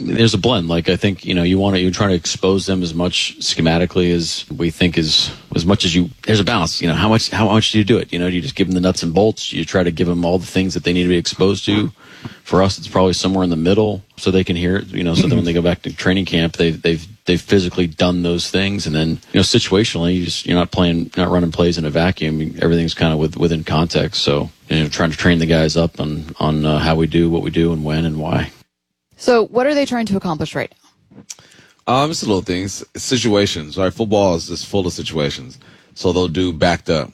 there's a blend. Like, I think, you're trying to expose them as much schematically as we think is, as much as there's a balance. How much do you do it? Do you just give them the nuts and bolts? You try to give them all the things that they need to be exposed to. For us, it's probably somewhere in the middle so they can hear it, so that when they go back to training camp, they've physically done those things. And then, situationally, you're not running plays in a vacuum. Everything's kind of within context. So, trying to train the guys up on how we do what we do and when and why. So what are they trying to accomplish right now? It's the little things, situations, right? Football is just full of situations. So they'll do backed up,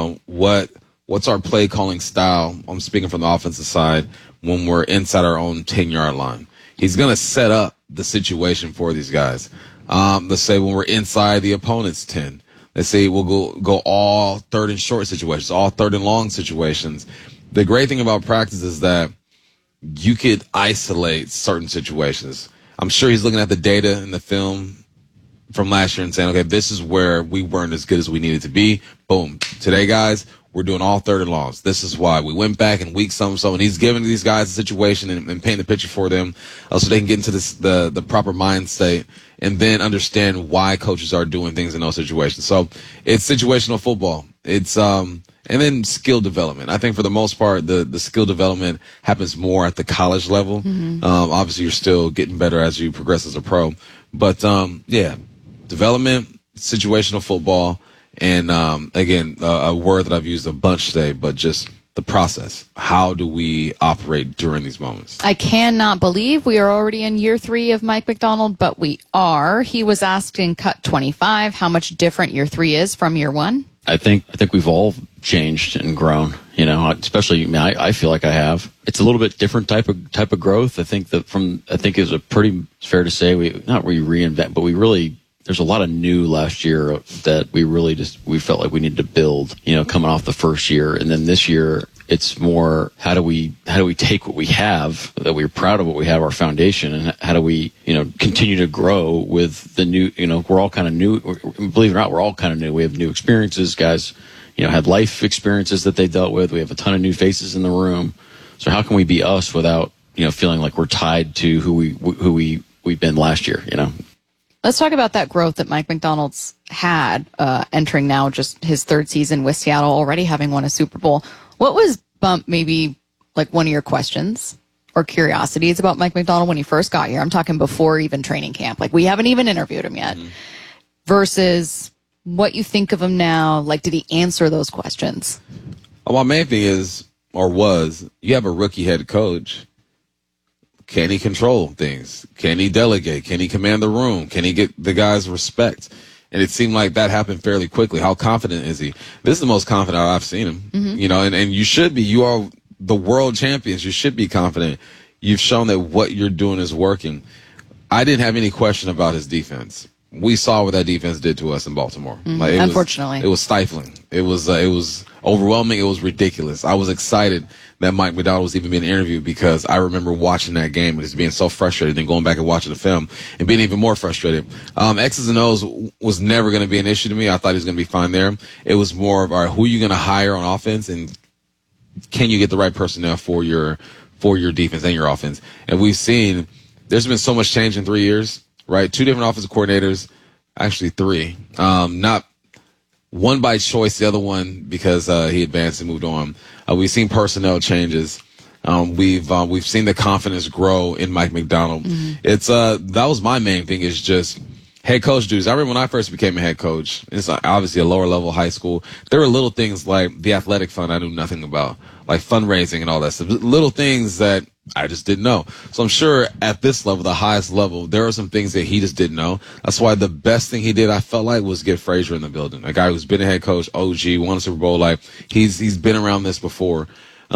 what's our play calling style? I'm speaking from the offensive side when we're inside our own 10-yard line. He's going to set up the situation for these guys. Let's say when we're inside the opponent's 10, let's say we'll go all third and short situations, all third and long situations. The great thing about practice is that you could isolate certain situations. I'm sure he's looking at the data in the film from last year and saying, okay, this is where we weren't as good as we needed to be. Boom. Today, guys, we're doing all third and longs. This is why we went back in week so and he's giving these guys a situation and painting the picture for them so they can get into the proper mind state and then understand why coaches are doing things in those situations. So it's situational football. It's and then skill development. I think for the most part, the skill development happens more at the college level. Mm-hmm. Obviously, you're still getting better as you progress as a pro. But, development, situational football, and, again, a word that I've used a bunch today, but just the process. How do we operate during these moments? I cannot believe we are already in year 3 of Mike Macdonald, but we are. He was asked in Cut 25 how much different year 3 is from year 1. I think we've all changed and grown, especially I feel like I have. It's a little bit different type of growth. I think it's a pretty fair to say we reinvent, but there's a lot of new last year that we felt like we needed to build, coming off the first year. And then this year it's more, how do we take what we have, that we're proud of what we have, our foundation, and how do we, continue to grow with the new, we're all kind of new. Believe it or not, we're all kind of new. We have new experiences. Guys, had life experiences that they dealt with. We have a ton of new faces in the room. So how can we be us without, feeling like we're tied to who we've been last year, Let's talk about that growth that Mike Macdonald's had, entering now just his 3rd season with Seattle, already having won a Super Bowl. What was maybe like one of your questions or curiosities about Mike Macdonald when he first got here? I'm talking before even training camp. Like, we haven't even interviewed him yet. Mm-hmm. Versus what you think of him now. Like, did he answer those questions? Well, my main thing was, you have a rookie head coach. Can he control things? Can he delegate? Can he command the room? Can he get the guys respect? And it seemed like that happened fairly quickly. How confident is he? This is the most confident I've seen him. Mm-hmm. And you should be. You are the world champions. You should be confident. You've shown that what you're doing is working. I didn't have any question about his defense. We saw what that defense did to us in Baltimore. Mm-hmm. Unfortunately. It was stifling. It was overwhelming. It was ridiculous. I was excited that Mike Macdonald was even being interviewed because I remember watching that game and just being so frustrated and going back and watching the film and being even more frustrated. X's and O's was never going to be an issue to me. I thought he was going to be fine there. It was more of, all right, who are you going to hire on offense and can you get the right personnel for your defense and your offense? And we've seen there's been so much change in 3 years, right? 2 different offensive coordinators, actually 3. Not one by choice, the other one because he advanced and moved on. We've seen personnel changes. We've seen the confidence grow in Mike Macdonald. Mm-hmm. It's that was my main thing, is just head coach duties. I remember when I first became a head coach, it's obviously a lower level high school. There were little things like the athletic fund I knew nothing about, like fundraising and all that stuff. Little things that I just didn't know. So I'm sure at this level, the highest level, there are some things that he just didn't know. That's why the best thing he did, I felt like, was get Frazier in the building. A guy who's been a head coach, OG, won a Super Bowl. Like, he's been around this before.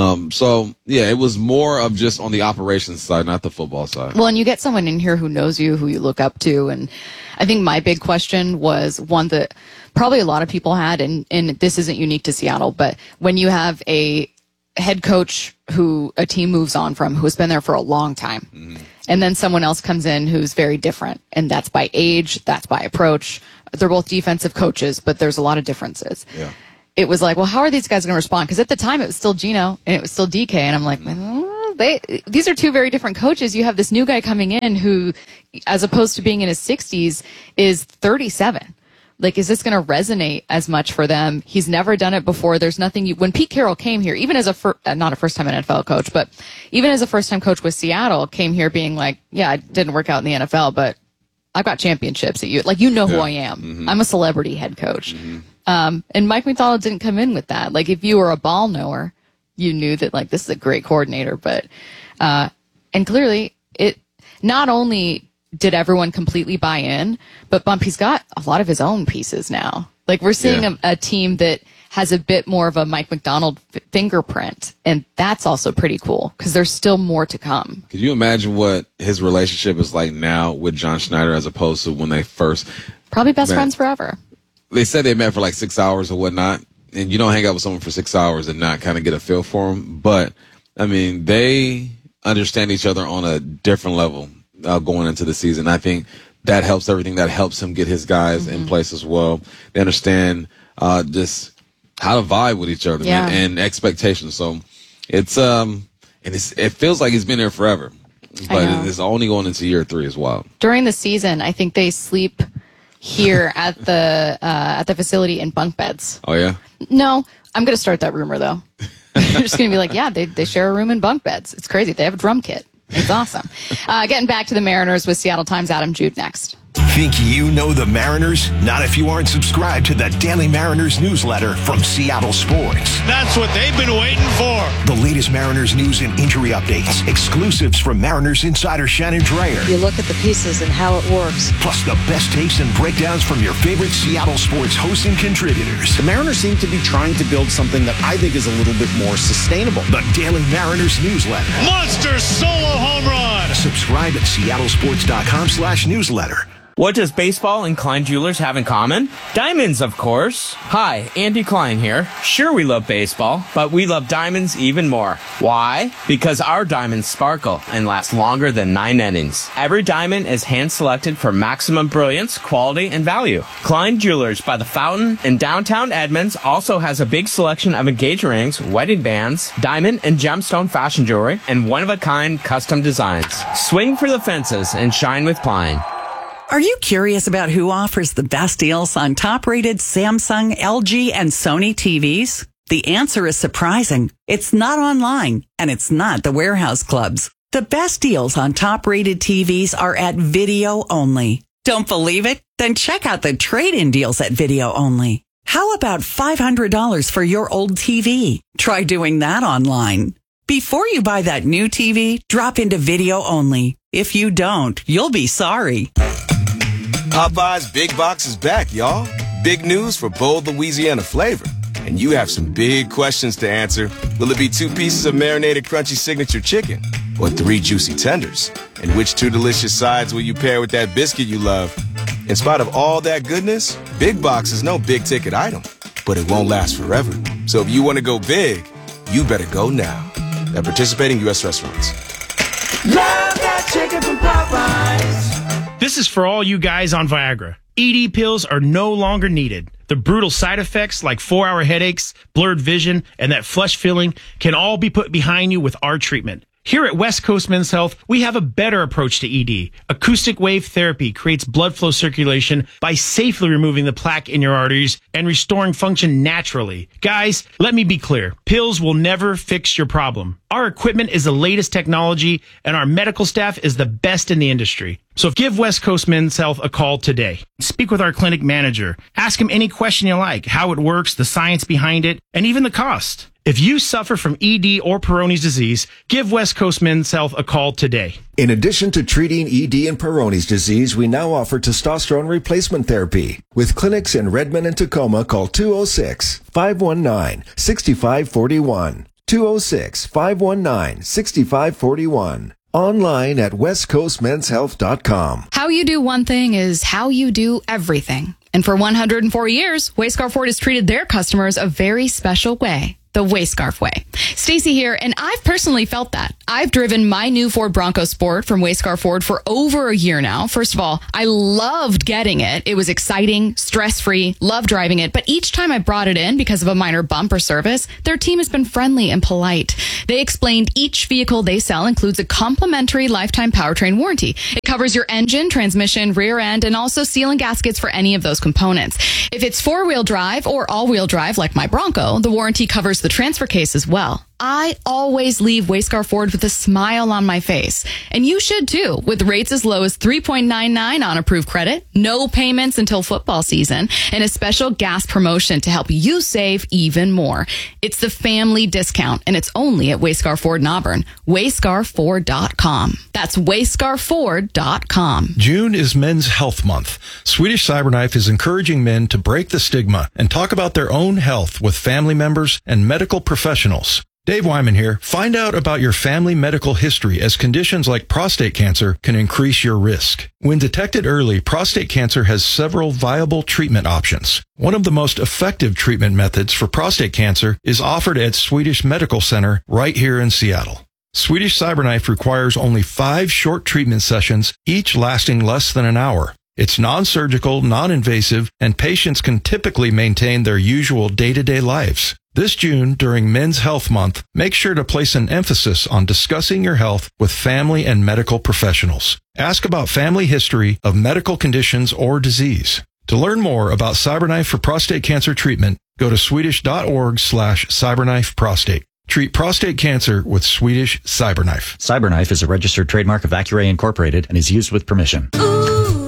So yeah, it was more of just on the operations side, not the football side. Well, and you get someone in here who knows you, who you look up to. And I think my big question was one that probably a lot of people had, and this isn't unique to Seattle, but when you have a head coach who a team moves on from, who's been there for a long time, mm-hmm. and then someone else comes in who's very different, and that's by age, that's by approach. They're both defensive coaches, but there's a lot of differences. Yeah. It was like, well, how are these guys going to respond? Because at the time it was still Gino and it was still DK, and I'm like, these are two very different coaches. You have this new guy coming in who, as opposed to being in his 60s, is 37. Like, is this going to resonate as much for them? He's never done it before. There's nothing when Pete Carroll came here, even as not a first-time NFL coach, but even as a first-time coach with Seattle, came here being like, yeah, it didn't work out in the NFL, but I've got championships at you. Like, you know who I am. Mm-hmm. I'm a celebrity head coach. Mm-hmm. And Mike Macdonald didn't come in with that. Like, if you were a ball knower, you knew that, like, this is a great coordinator. But, and clearly, it not only did everyone completely buy in, but Bumpy's got a lot of his own pieces now. Like, we're seeing a team that has a bit more of a Mike Macdonald fingerprint, and that's also pretty cool because there's still more to come. Could you imagine what his relationship is like now with John Schneider as opposed to when they first probably best friends forever? They said they met for like 6 hours or whatnot, and you don't hang out with someone for 6 hours and not kind of get a feel for them. But I mean, they understand each other on a different level going into the season. I think that helps everything. That helps him get his guys in place as well. They understand just how to vibe with each other and expectations. So it's it feels like he's been there forever, but it's only going into year 3 as well. During the season, I think they sleep here at the facility in bunk beds. Oh yeah? No, I'm going to start that rumor though. They're just going to be like, yeah, they share a room in bunk beds. It's crazy. They have a drum kit. It's awesome. Getting back to the Mariners with Seattle Times' Adam Jude next. Think you know the Mariners? Not if you aren't subscribed to the Daily Mariners newsletter from Seattle Sports. That's what they've been waiting for. The latest Mariners news and injury updates. Exclusives from Mariners insider Shannon Dreyer. You look at the pieces and how it works. Plus the best takes and breakdowns from your favorite Seattle Sports hosts and contributors. The Mariners seem to be trying to build something that I think is a little bit more sustainable. The Daily Mariners newsletter. Monster solo home run. Subscribe at seattlesports.com/newsletter. What does baseball and Klein Jewelers have in common? Diamonds, of course. Hi, Andy Klein here. Sure, we love baseball, but we love diamonds even more. Why? Because our diamonds sparkle and last longer than 9 innings. Every diamond is hand-selected for maximum brilliance, quality, and value. Klein Jewelers by the Fountain in downtown Edmonds also has a big selection of engagement rings, wedding bands, diamond and gemstone fashion jewelry, and one-of-a-kind custom designs. Swing for the fences and shine with Klein. Are you curious about who offers the best deals on top-rated Samsung, LG, and Sony TVs? The answer is surprising. It's not online, and it's not the warehouse clubs. The best deals on top-rated TVs are at Video Only. Don't believe it? Then check out the trade-in deals at Video Only. How about $500 for your old TV? Try doing that online. Before you buy that new TV, drop into Video Only. If you don't, you'll be sorry. Popeye's Big Box is back, y'all. Big news for bold Louisiana flavor. And you have some big questions to answer. Will it be 2 pieces of marinated crunchy signature chicken? Or 3 juicy tenders? And which 2 delicious sides will you pair with that biscuit you love? In spite of all that goodness, Big Box is no big ticket item. But it won't last forever. So if you want to go big, you better go now. At participating U.S. restaurants. Love that chicken from Popeyes. This is for all you guys on Viagra. ED pills are no longer needed. The brutal side effects like 4-hour headaches, blurred vision, and that flush feeling can all be put behind you with our treatment. Here at West Coast Men's Health, we have a better approach to ED. Acoustic wave therapy creates blood flow circulation by safely removing the plaque in your arteries and restoring function naturally. Guys, let me be clear. Pills will never fix your problem. Our equipment is the latest technology, and our medical staff is the best in the industry. So give West Coast Men's Health a call today. Speak with our clinic manager. Ask him any question you like, how it works, the science behind it, and even the cost. If you suffer from ED or Peyronie's disease, give West Coast Men's Health a call today. In addition to treating ED and Peyronie's disease, we now offer testosterone replacement therapy. With clinics in Redmond and Tacoma, call 206-519-6541. 206-519-6541. Online at westcoastmenshealth.com. How you do one thing is how you do everything. And for 104 years, Wayscar Ford has treated their customers a very special way. the Wayscarf way. Stacy here, and I've personally felt that. I've driven my new Ford Bronco Sport from Wayscarf Ford for over a year now. First of all, I loved getting it. It was exciting, stress-free, loved driving it. But each time I brought it in because of a minor bump or service, their team has been friendly and polite. They explained each vehicle they sell includes a complimentary lifetime powertrain warranty. It covers your engine, transmission, rear end, and also seal and gaskets for any of those components. If it's four-wheel drive or all-wheel drive like my Bronco, the warranty covers the transfer case as well. I always leave Wayscarf Ford with a smile on my face. And you should too, with rates as low as 3.99 on approved credit, no payments until football season, and a special gas promotion to help you save even more. It's the family discount, and it's only at Wayscarf Ford in Auburn. WayscarFord.com. That's WayscarFord.com. June is Men's Health Month. Swedish Cyberknife is encouraging men to break the stigma and talk about their own health with family members and medical professionals. Dave Wyman here. Find out about your family medical history, as conditions like prostate cancer can increase your risk. When detected early, prostate cancer has several viable treatment options. One of the most effective treatment methods for prostate cancer is offered at Swedish Medical Center right here in Seattle. Swedish Cyberknife requires only 5 short treatment sessions, each lasting less than an hour. It's non-surgical, non-invasive, and patients can typically maintain their usual day-to-day lives. This June, during Men's Health Month, make sure to place an emphasis on discussing your health with family and medical professionals. Ask about family history of medical conditions or disease. To learn more about Cyberknife for prostate cancer treatment, go to swedish.org/cyberknifeprostate. Treat prostate cancer with Swedish Cyberknife. Cyberknife is a registered trademark of Accuray Incorporated and is used with permission. Ooh.